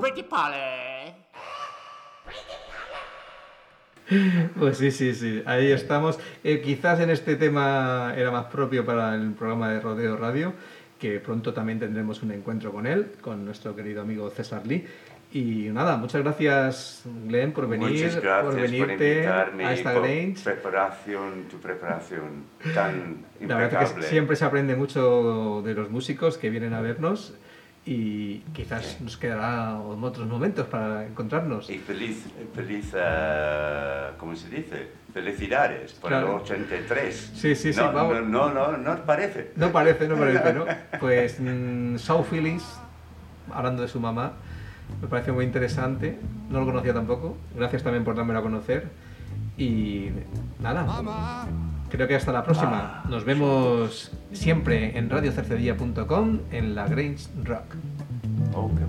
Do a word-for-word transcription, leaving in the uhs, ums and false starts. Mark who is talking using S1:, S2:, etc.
S1: Pretty Polly.
S2: Pues sí, sí, sí, ahí estamos. Eh, quizás en este tema era más propio para el programa de Rodeo Radio, que pronto también tendremos un encuentro con él, con nuestro querido amigo César Lee. Y nada, muchas gracias, Glenn, por venir,
S3: Muchas gracias
S2: por venirte
S3: por invitarme
S2: a esta
S3: por
S2: Grange.
S3: preparación, tu preparación tan
S2: La verdad es que
S3: impecable.
S2: siempre se aprende mucho de los músicos que vienen a vernos y quizás nos quedará otros momentos para encontrarnos.
S3: Y feliz, feliz, uh, ¿cómo se dice? Felicidades por
S2: Claro.
S3: el ochenta y tres.
S2: Sí, sí, sí,
S3: no,
S2: vamos.
S3: No, no, no, no parece.
S2: No parece, no parece, ¿no? Pues mm, Shaw Phillips, hablando de su mamá, me parece muy interesante. No lo conocía tampoco. Gracias también por dármelo a conocer. Y nada, creo que hasta la próxima. Nos vemos siempre en radio cercedilla punto com en la Grange Rock.
S3: Oh, qué